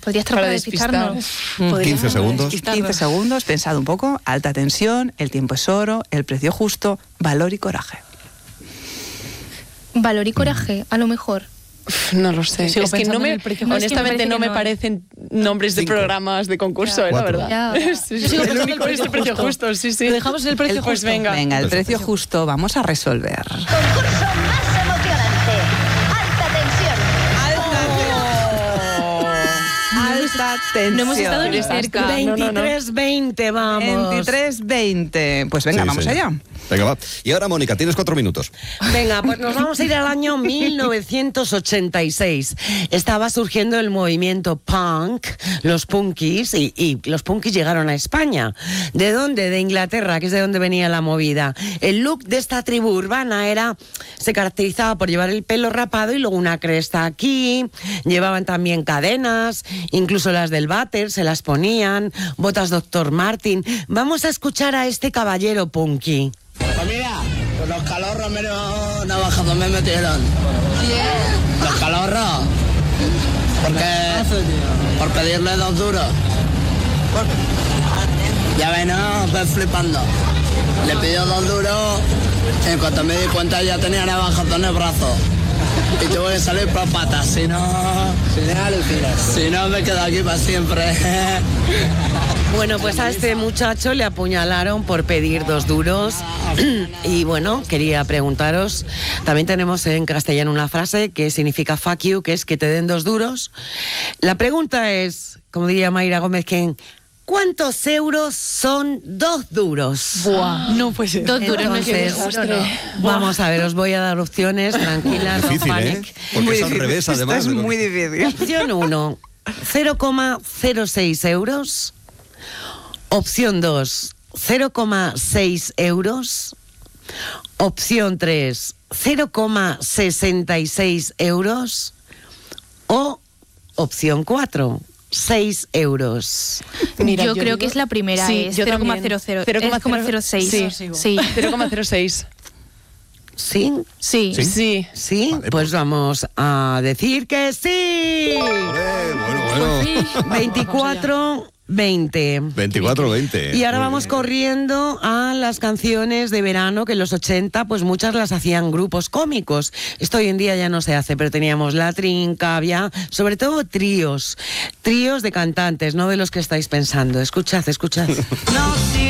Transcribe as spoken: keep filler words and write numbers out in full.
Podría estar Para para despistar. despistarnos. quince segundos. quince segundos, pensad un poco, alta tensión, el tiempo es oro, el precio justo, valor y coraje. Valor y coraje, a lo mejor. No lo sé. Sigo Es que no pensando en me, el precio. No, es que me honestamente parece no que me no. parecen nombres de Cinco. programas de concurso, Ya. eh, la Cuatro. verdad. Ya. Sí, Yo sí, sigo el pensando en único el es el precio precio justo. justo, sí, sí. Lo dejamos en el precio El- Pues justo. venga. Venga, el precio justo, vamos a resolver. Concurso más emocionante. Alta tensión. Alta tensión. No hemos estado ni cerca. No, no, no. veintitrés veinte, vamos. veintitrés veinte. Pues venga, Sí, vamos sí. allá. Venga, va. Y ahora, Mónica, tienes cuatro minutos. Venga, pues nos vamos a ir al año mil novecientos ochenta y seis. Estaba surgiendo el movimiento punk, los punkis, y, y los punkis llegaron a España. ¿De dónde? De Inglaterra, que es de donde venía la movida. El look de esta tribu urbana era, se caracterizaba por llevar el pelo rapado y luego una cresta aquí. Llevaban también cadenas, incluso las del váter se las ponían, botas doctor Martin. Vamos a escuchar a este caballero punky. Pues mira, pues los calorros menos navajas me metieron. Los calorros. Porque por pedirle dos duros. Ya ven, no, ves flipando. Le pidió dos duros. En cuanto me di cuenta ya tenía navajas en el brazo. Y tuve que salir por patas, si no... Si no me quedo aquí para siempre. Bueno, pues a este muchacho le apuñalaron por pedir dos duros. Y bueno, quería preguntaros, también tenemos en castellano una frase que significa fuck you, que es que te den dos duros. La pregunta es, como diría Mayra Gómez, que ¿cuántos euros son dos duros? Buah, no puede ser. Dos duros no es Entonces, un euro, no. vamos a ver, os voy a dar opciones, tranquilas, no Difícil, ¿eh? panic. Porque es al revés, Esto además. es de lo muy que- difícil. Opción uno, cero coma cero seis euros. Opción dos, cero coma seis euros. Opción tres, cero coma sesenta y seis euros. O opción cuatro, seis euros. Mira, yo, yo creo digo- que es la primera, Sí, es yo cero coma también. cero cero cero coma cero seis. Sí, Sí. cero coma cero seis. ¿Sí? Sí. Sí. Sí. ¿Sí? Vale, pues vamos a decir que sí. Olé, bueno, bueno. veinticuatro veinte. veinticuatro veinte. Y ahora Muy vamos bien. corriendo a las canciones de verano que en los ochenta pues muchas las hacían grupos cómicos. Esto hoy en día ya no se hace, pero teníamos La Trinca, había sobre todo tríos, tríos de cantantes, no de los que estáis pensando. Escuchad, escuchad. No, sí.